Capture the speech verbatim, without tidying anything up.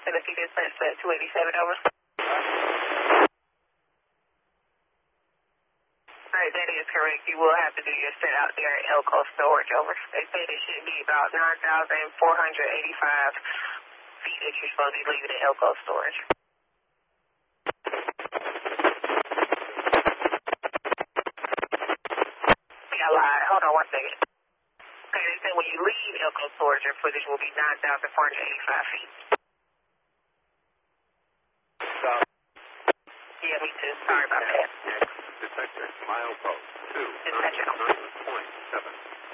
Tennessee dispatch at two eighty-seven, over. Alright, that is correct. You will have to do your set out there at Elko storage, over. They said it should be about nine thousand four hundred eighty-five feet that you're supposed to be leaving at Elko storage. I lied. Hold on one second. Okay, they said when you leave Elko storage, your footage will be nine thousand four hundred eighty-five feet. Stop. Yeah, me too. Sorry about that. Detector, milepost two, Detector. nine point seven.